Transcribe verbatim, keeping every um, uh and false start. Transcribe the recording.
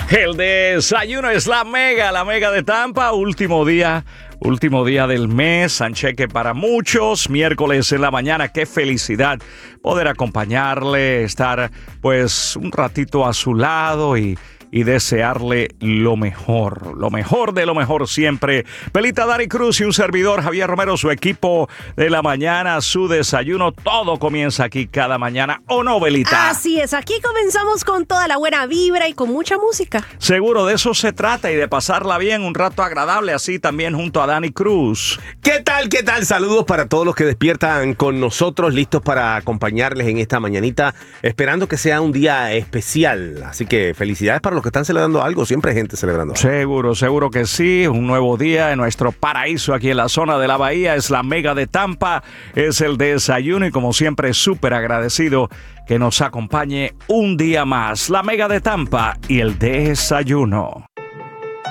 El desayuno es la mega, la mega de Tampa, último día. Último día del mes, sancheque para muchos, miércoles en la mañana, qué felicidad poder acompañarle, estar pues un ratito a su lado y, y desearle lo mejor, lo mejor de lo mejor siempre. Pelita Dari Cruz y un servidor Javier Romero, su equipo de la mañana, su desayuno, todo comienza aquí cada mañana, ¿o no, Belita? Así es, aquí comenzamos con toda la buena vibra y con mucha música. Seguro de eso se trata y de pasarla bien, un rato agradable, así también junto a Dani Cruz. ¿Qué tal? ¿Qué tal? Saludos para todos los que despiertan con nosotros, listos para acompañarles en esta mañanita, esperando que sea un día especial. Así que felicidades para los que están celebrando algo, siempre hay gente celebrando algo. Seguro, seguro que sí, un nuevo día en nuestro paraíso aquí en la zona de la Bahía, es la mega de Tampa, es el desayuno y como siempre súper agradecido que nos acompañe un día más, la mega de Tampa y el desayuno.